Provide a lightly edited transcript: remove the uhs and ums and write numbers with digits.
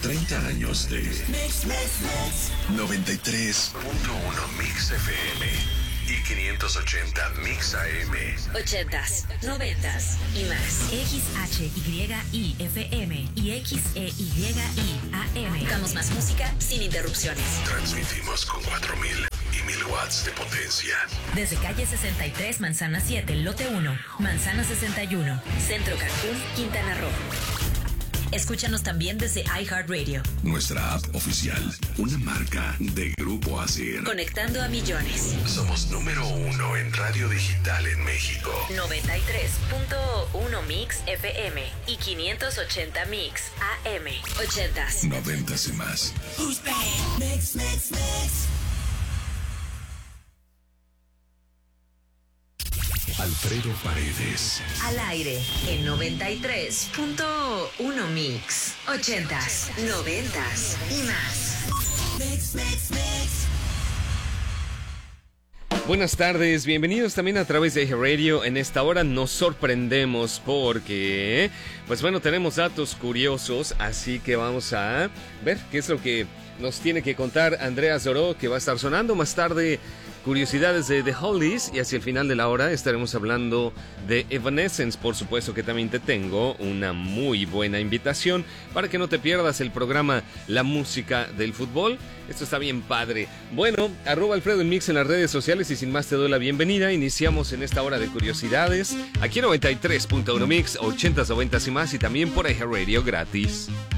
30 años de 93.1 Mix FM y 580 Mix AM. 80s, 90s y más. XHYIFM y XEYI AM. Damos más música sin interrupciones. Transmitimos con 4.000 y 1.000 watts de potencia. Desde calle 63, Manzana 7, lote 1, Manzana 61, Centro Cancún, Quintana Roo. Escúchanos también desde iHeartRadio. Nuestra app oficial, una marca de Grupo ASIR. Conectando a millones. Somos número 1 en radio digital en México. 93.1 Mix FM y 580 Mix AM. 80s. 90s y más. Mix. Alfredo Paredes. Al aire en 93.1 Mix. 80s, 90s y más. Mix. Buenas tardes, bienvenidos también a través de Radio. En esta hora nos sorprendemos porque, pues bueno, tenemos datos curiosos, así que vamos a ver qué es lo que nos tiene que contar Andrea Zoró, que va a estar sonando más tarde. Curiosidades de The Hollies, y hacia el final de la hora estaremos hablando de Evanescence. Por supuesto que también te tengo una muy buena invitación para que no te pierdas el programa La Música del Fútbol. Esto está bien padre. Bueno, @Alfredo en Mix en las redes sociales, y sin más te doy la bienvenida. Iniciamos en esta hora de curiosidades aquí en 93.1 Mix, 80s, 90s y más, y también por iHeartRadio gratis.